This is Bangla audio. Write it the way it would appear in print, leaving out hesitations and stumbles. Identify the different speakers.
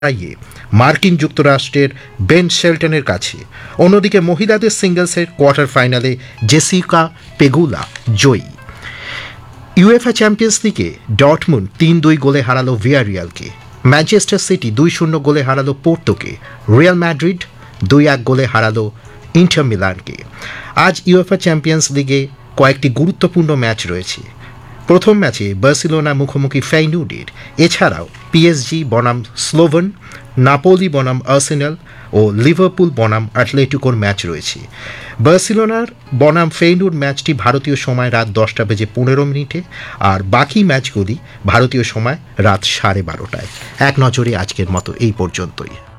Speaker 1: হারিয়ে মার্কিন যুক্তরাষ্ট্রের বেন শেলটনের কাছে। অন্যদিকে মহিলাদের সিঙ্গলসের কোয়ার্টার ফাইনালে জেসিকা পেগুলা জয়ী। ইউএফএ চ্যাম্পিয়ন্স লিগে ডর্টমুন্ড ৩-২ গোলে হারালো ভিয়ারিয়ালকে। ম্যানচেস্টার সিটি ২-০ গোলে হারালো পোর্তোকে। রিয়াল ম্যাড্রিড ২-১ গোলে হারালো ইন্টার মিলানকে। আজ ইউএফএ চ্যাম্পিয়ন্স লিগে কয়েকটি গুরুত্বপূর্ণ ম্যাচ রয়েছে। প্রথম ম্যাচে বার্সেলোনা মুখোমুখি ফেইনুর্ডের। এছাড়াও পিএসজি বনাম স্লোভেন, নাপোলি বনাম আর্সেনাল ও লিভারপুল বনাম অ্যাটলেটিকোর ম্যাচ রয়েছে। বার্সেলোনার বনাম ফেইনুর্ড ম্যাচটি ভারতীয় সময় রাত 10:15 আর বাকি ম্যাচগুলি ভারতীয় সময় রাত 12:30। এক নজরে আজকের মতো এই পর্যন্তই।